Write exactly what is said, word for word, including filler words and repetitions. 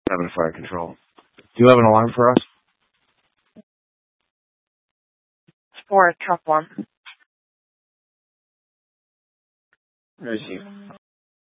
Having fire control. Do you have an alarm for us? For a truck one. Where is he?